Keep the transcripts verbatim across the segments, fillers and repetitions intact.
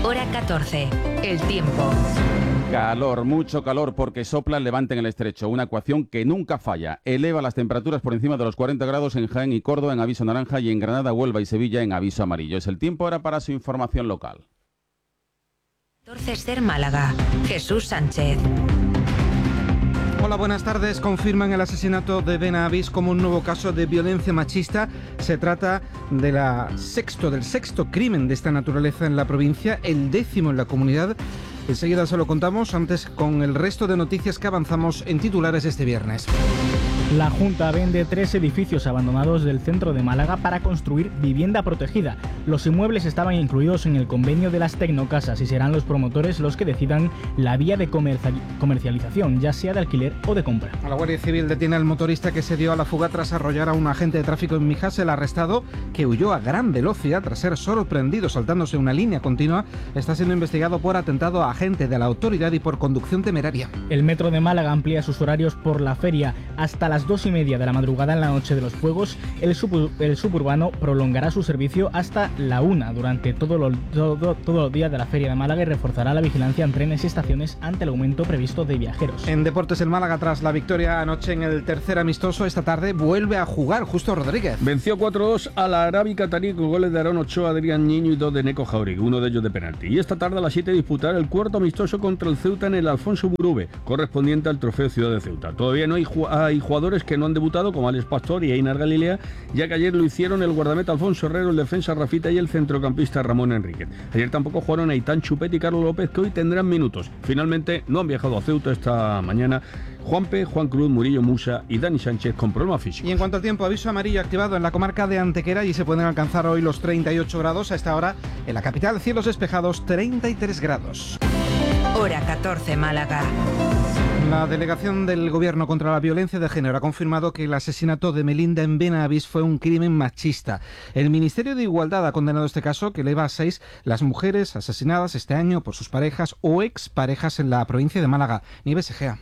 Hora catorce. El tiempo. Calor, mucho calor porque sopla el levante en el estrecho, una ecuación que nunca falla. Eleva las temperaturas por encima de los cuarenta grados en Jaén y Córdoba en aviso naranja y en Granada, Huelva y Sevilla en aviso amarillo. Es el tiempo ahora para su información local. catorce Ser Málaga. Jesús Sánchez. Hola, buenas tardes. Confirman el asesinato de Benavís como un nuevo caso de violencia machista. Se trata de la sexto, del sexto crimen de esta naturaleza en la provincia, el décimo en la comunidad. Enseguida se lo contamos, antes con el resto de noticias que avanzamos en titulares este viernes. La Junta vende tres edificios abandonados del centro de Málaga para construir vivienda protegida. Los inmuebles estaban incluidos en el convenio de las tecnocasas y serán los promotores los que decidan la vía de comercialización, ya sea de alquiler o de compra. La Guardia Civil detiene al motorista que se dio a la fuga tras arrollar a un agente de tráfico en Mijas. El arrestado, que huyó a gran velocidad tras ser sorprendido saltándose una línea continua, está siendo investigado por atentado a agente de la autoridad y por conducción temeraria. El Metro de Málaga amplía sus horarios por la feria hasta las dos y media de la madrugada en la noche de los fuegos. El, sub, el suburbano prolongará su servicio hasta la una durante todo, lo, todo, todo el día de la feria de Málaga y reforzará la vigilancia en trenes y estaciones ante el aumento previsto de viajeros. En deportes, el Málaga, tras la victoria anoche en el tercer amistoso, esta tarde vuelve a jugar. Justo Rodríguez venció cuatro dos a la Arabi Catarí con goles de Aarón Ochoa, Adrián Niño y dos de Neco Jauregui, uno de ellos de penalti. Y esta tarde a las siete disputará el cuarto amistoso contra el Ceuta en el Alfonso Murube, correspondiente al trofeo Ciudad de Ceuta. Todavía no hay, ju- hay jugadores que no han debutado, como Alex Pastor y Einar Galilea, ya que ayer lo hicieron el guardameta Alfonso Herrero, el defensa Rafita y el centrocampista Ramón Enríquez. Ayer tampoco jugaron Aitán Chupet y Carlos López, que hoy tendrán minutos. Finalmente no han viajado a Ceuta esta mañana Juanpe, Juan Cruz, Murillo Musa y Dani Sánchez con problemas físicos. Y en cuanto al tiempo, aviso amarillo activado en la comarca de Antequera y se pueden alcanzar hoy los treinta y ocho grados. A esta hora en la capital, cielos despejados, treinta y tres grados. Hora catorce Málaga. La delegación del Gobierno contra la Violencia de Género ha confirmado que el asesinato de Melinda en Benavís fue un crimen machista. El Ministerio de Igualdad ha condenado este caso, que eleva a seis las mujeres asesinadas este año por sus parejas o exparejas en la provincia de Málaga. Nieves Egea.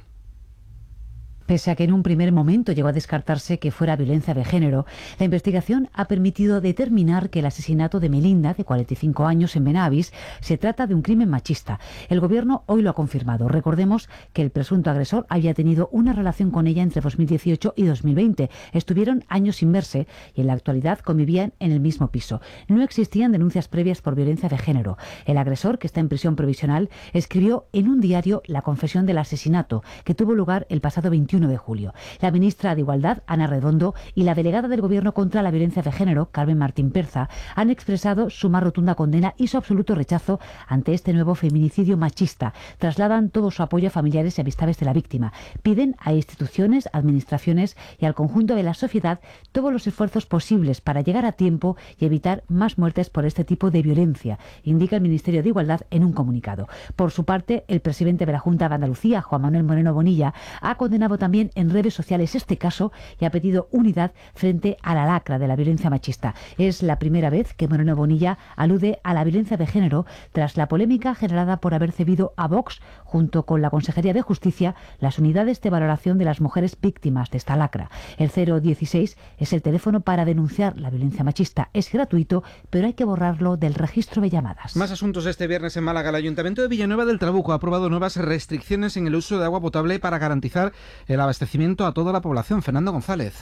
Pese a que en un primer momento llegó a descartarse que fuera violencia de género, la investigación ha permitido determinar que el asesinato de Melinda, de cuarenta y cinco años, en Benavís, se trata de un crimen machista. El Gobierno hoy lo ha confirmado. Recordemos que el presunto agresor había tenido una relación con ella entre dos mil dieciocho y dos mil veinte. Estuvieron años sin verse y en la actualidad convivían en el mismo piso. No existían denuncias previas por violencia de género. El agresor, que está en prisión provisional, escribió en un diario la confesión del asesinato, que tuvo lugar el pasado veintiuno de julio. La ministra de Igualdad, Ana Redondo, y la delegada del Gobierno contra la Violencia de Género, Carmen Martín Perza, han expresado su más rotunda condena y su absoluto rechazo ante este nuevo feminicidio machista. Trasladan todo su apoyo a familiares y amistades de la víctima. Piden a instituciones, administraciones y al conjunto de la sociedad todos los esfuerzos posibles para llegar a tiempo y evitar más muertes por este tipo de violencia, indica el Ministerio de Igualdad en un comunicado. Por su parte, el presidente de la Junta de Andalucía, Juan Manuel Moreno Bonilla, ha condenado también en redes sociales este caso y ha pedido unidad frente a la lacra de la violencia machista. Es la primera vez que Moreno Bonilla alude a la violencia de género tras la polémica generada por haber cedido a Vox, junto con la Consejería de Justicia, las unidades de valoración de las mujeres víctimas de esta lacra. El cero dieciséis es el teléfono para denunciar la violencia machista. Es gratuito, pero hay que borrarlo del registro de llamadas. Más asuntos este viernes en Málaga. El Ayuntamiento de Villanueva del Trabuco ha aprobado nuevas restricciones en el uso de agua potable para garantizar el abastecimiento a toda la población. Fernando González.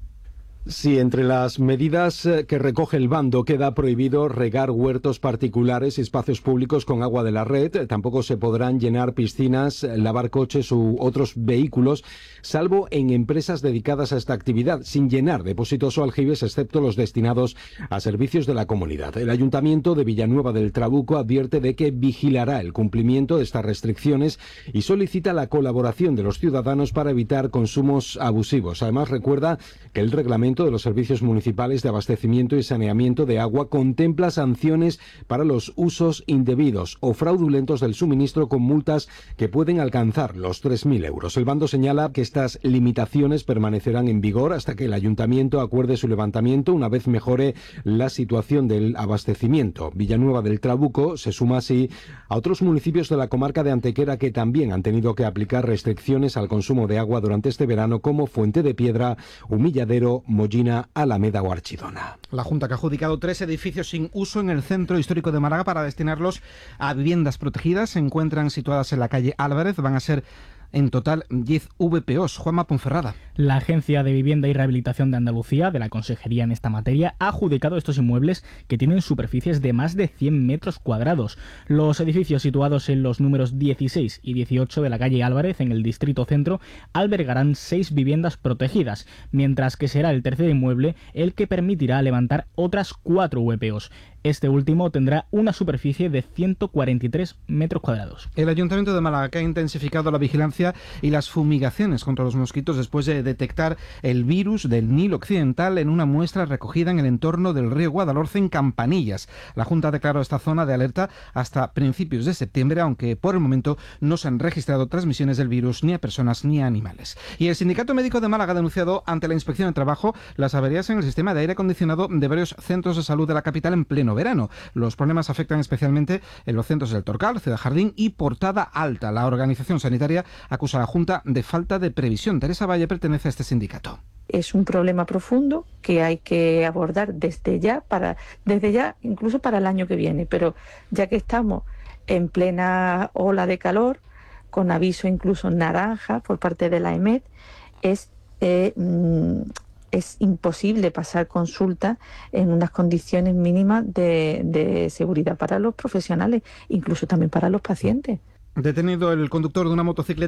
Sí, entre las medidas que recoge el bando queda prohibido regar huertos particulares y espacios públicos con agua de la red. Tampoco se podrán llenar piscinas, lavar coches u otros vehículos, salvo en empresas dedicadas a esta actividad, sin llenar depósitos o aljibes, excepto los destinados a servicios de la comunidad. El Ayuntamiento de Villanueva del Trabuco advierte de que vigilará el cumplimiento de estas restricciones y solicita la colaboración de los ciudadanos para evitar consumos abusivos. Además, recuerda que el reglamento de los servicios municipales de abastecimiento y saneamiento de agua contempla sanciones para los usos indebidos o fraudulentos del suministro con multas que pueden alcanzar los tres mil euros. El bando señala que estas limitaciones permanecerán en vigor hasta que el ayuntamiento acuerde su levantamiento una vez mejore la situación del abastecimiento. Villanueva del Trabuco se suma así a otros municipios de la comarca de Antequera que también han tenido que aplicar restricciones al consumo de agua durante este verano, como Fuente de Piedra, Humilladero, Mollina, Alameda o Archidona. La Junta que ha adjudicado tres edificios sin uso en el centro histórico de Málaga para destinarlos a viviendas protegidas se encuentran situadas en la calle Álvarez. Van a ser en total diez V P Os. Juanma Ponferrada. La Agencia de Vivienda y Rehabilitación de Andalucía, de la Consejería en esta materia, ha adjudicado estos inmuebles que tienen superficies de más de cien metros cuadrados. Los edificios situados en los números dieciséis y dieciocho de la calle Álvarez, en el distrito centro, albergarán seis viviendas protegidas, mientras que será el tercer inmueble el que permitirá levantar otras cuatro V P Os. Este último tendrá una superficie de ciento cuarenta y tres metros cuadrados. El Ayuntamiento de Málaga que ha intensificado la vigilancia y las fumigaciones contra los mosquitos después de detectar el virus del Nilo Occidental en una muestra recogida en el entorno del río Guadalhorce en Campanillas. La Junta declaró esta zona de alerta hasta principios de septiembre, aunque por el momento no se han registrado transmisiones del virus ni a personas ni a animales. Y el Sindicato Médico de Málaga ha denunciado ante la Inspección de Trabajo las averías en el sistema de aire acondicionado de varios centros de salud de la capital en pleno verano. Los problemas afectan especialmente en los centros del Torcal, Ciudad Jardín y Portada Alta. La organización sanitaria acusa a la Junta de falta de previsión. Teresa Valle pertenece a este sindicato. Es un problema profundo que hay que abordar desde ya, para, desde ya incluso para el año que viene, pero ya que estamos en plena ola de calor, con aviso incluso naranja por parte de la E M E D, es... Eh, mm, es imposible pasar consulta en unas condiciones mínimas de, de seguridad para los profesionales, incluso también para los pacientes. Detenido el conductor de una motocicleta